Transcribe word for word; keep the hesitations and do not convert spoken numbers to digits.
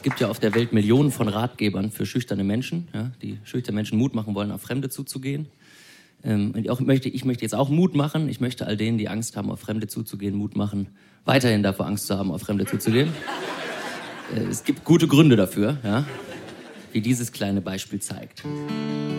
gibt ja auf der Welt Millionen von Ratgebern für schüchterne Menschen, ja, die schüchterne Menschen Mut machen wollen, auf Fremde zuzugehen. Ähm, und auch möchte, ich möchte jetzt auch Mut machen. Ich möchte all denen, die Angst haben, auf Fremde zuzugehen, Mut machen, weiterhin davor Angst zu haben, auf Fremde zuzugehen. äh, es gibt gute Gründe dafür, ja, wie dieses kleine Beispiel zeigt.